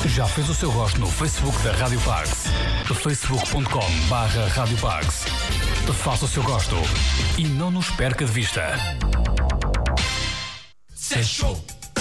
Já fez o seu gosto no Facebook da Rádio Pax? facebook.com/Rádio Pax. Faça o seu gosto e não nos perca de vista. C'est chaud.